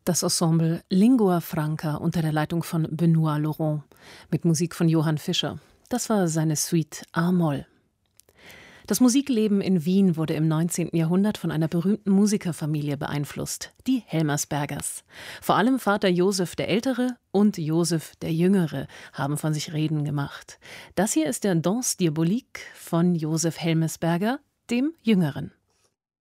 Das Ensemble Lingua Franca unter der Leitung von Benoît Laurent mit Musik von Johann Fischer. Das war seine Suite a-Moll. Das Musikleben in Wien wurde im 19. Jahrhundert von einer berühmten Musikerfamilie beeinflusst, die Helmersbergers. Vor allem Vater Joseph der Ältere und Joseph der Jüngere haben von sich reden gemacht. Das hier ist der Danse Diabolique von Joseph Helmersberger, dem Jüngeren.